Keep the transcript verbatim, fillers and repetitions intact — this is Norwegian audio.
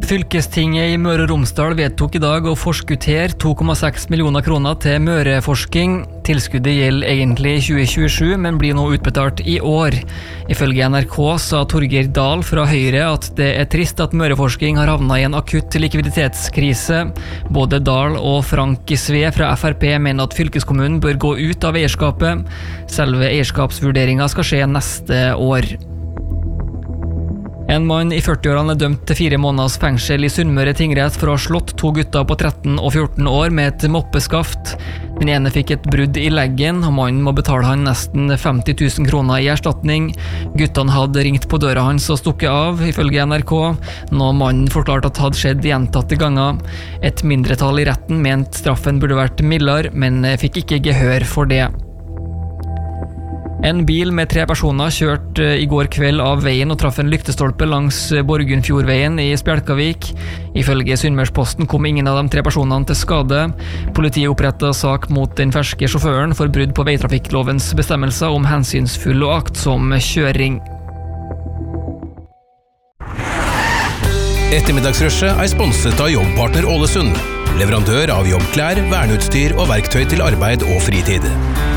Fylkestinget i Møre og Romsdal vedtok i dag å forskuttere to komma seks millioner kroner til Møreforsking. Tilskuddet gjelder egentlig tjue tjuesju, men blir nå utbetalt i år. Ifølge N R K sa Torgeir Dahl fra Høyre at det er trist at Møreforsking har havnet i en akutt likviditetskrise. Både Dahl og Frank Sve fra F R P mener at fylkeskommunen bør gå ut av eierskapet. Selve eierskapsvurderingen skal skje neste år. En mann i førtiårene er dømt til fire måneders fengsel i Sunnmøre tingrett for å ha slått to gutter på tretten og fjorten år med et moppeskaft. Den ene fikk et brudd i leggen, og mannen må betale han nesten femti tusen kroner i erstatning. Guttene hadde ringt på døra hans og stukket av, ifølge N R K, noe mannen forklarte at hadde skjedd gjentatte ganger. Et mindretall i retten mente straffen burde vært mildere, men fikk ikke gehør for det. En bil med tre personer kjørte i går kveld av veien og traff en lyktestolpe langs Borgundfjordveien i Spjelkavik. Ifølge Sunnmørsposten kom ingen av de tre personene til skade. Politiet opprettet sak mot den ferske sjåføren for brudd på veitrafikklovens bestemmelser om hensynsfull og aktsom kjøring. Ettermiddagsrushet er sponset av Jobbpartner Ålesund, leverandør av jobbklær, verneutstyr og verktøy til arbeid og fritid.